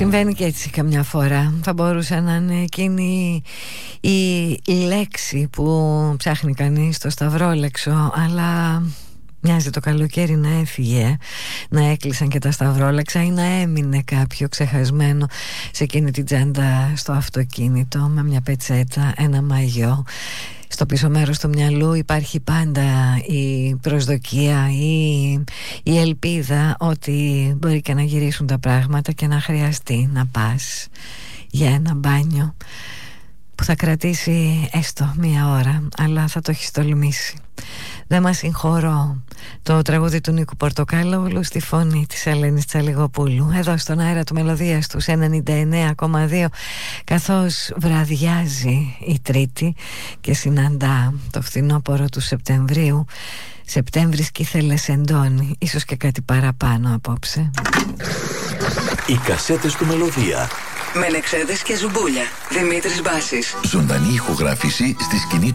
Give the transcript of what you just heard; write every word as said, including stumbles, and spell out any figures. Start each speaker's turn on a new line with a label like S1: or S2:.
S1: Συμβαίνει και έτσι καμιά φορά. Θα μπορούσε να είναι εκείνη η λέξη που ψάχνει κανείς στο σταυρόλεξο, αλλά μοιάζει το καλοκαίρι να έφυγε, να έκλεισαν και τα σταυρόλεξα ή να έμεινε κάποιο ξεχασμένο σε εκείνη την τσάντα στο αυτοκίνητο με μια πετσέτα, ένα μαγιό. Στο πίσω μέρος του μυαλού υπάρχει πάντα η προσδοκία ή η ελπίδα ότι μπορεί και να γυρίσουν τα πράγματα και να χρειαστεί να πας για ένα μπάνιο που θα κρατήσει έστω μία ώρα, αλλά θα το έχεις τολμήσει. Δεν μας συγχωρώ. Το τραγούδι του Νίκου Πορτοκάλογλου στη φωνή της Ελένης Τσαλιγοπούλου, εδώ στον αέρα του Μελωδίας τους ενενήντα εννέα κόμμα δύο, καθώς βραδιάζει η Τρίτη και συναντά το φθινόπωρο του Σεπτεμβρίου. Σεπτέμβρης κι ήθελες εντόνι, ίσως και κάτι παραπάνω απόψε.
S2: Οι κασέτες του Μελωδία.
S3: Μενεξέδες και Ζουμπούλια. Δημήτρης Μπάσης.
S2: Ζωντανή ηχογράφηση στη σκηνή